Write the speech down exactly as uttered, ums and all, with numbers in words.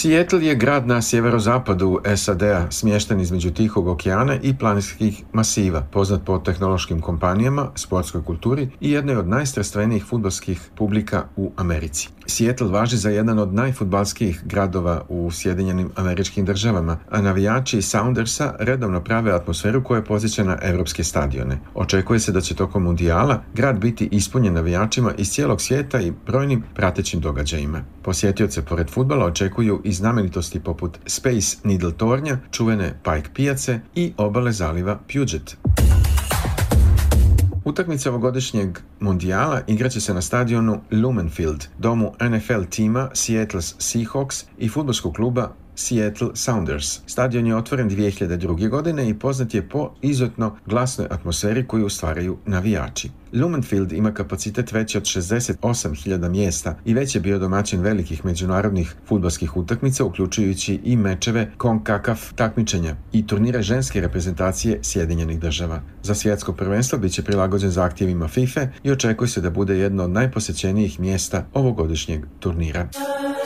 Seattle je grad na sjeverozapadu S A D-a, smješten između Tihog okeana i planinskih masiva, poznat po tehnološkim kompanijama, sportskoj kulturi i jednoj od najstrastvenijih fudbalskih publika u Americi. Seattle važi za jedan od najfudbalskijih gradova u Sjedinjenim Američkim Državama, a navijači Soundersa redovno prave atmosferu koja podsjeća na evropske stadione. Očekuje se da će tokom mundijala grad biti ispunjen navijačima iz cijelog svijeta i brojnim pratećim događajima. Posjetioce pored fudbala očekuju i znamenitosti poput Space Needle tornja, čuvene Pike pijace i obale zaliva Puget. Utakmice ovogodišnjeg mundijala igraće se na stadionu Lumen Field, domu N F L tima Seattle Seahawks i fudbalskog kluba Seattle Sounders. Stadion je otvoren dvije hiljade druge. godine i poznat je po izuzetno glasnoj atmosferi koju stvaraju navijači. Lumen Field ima kapacitet veći od šezdeset osam hiljada mjesta i već je bio domaćin velikih međunarodnih fudbalskih utakmica, uključujući i mečeve CONCACAF takmičenja i turnire ženske reprezentacije Sjedinjenih Država. Za svjetsko prvenstvo bit će prilagođen zahtjevima FIFA i očekuje se da bude jedno od najposjećenijih mjesta ovogodišnjeg turnira.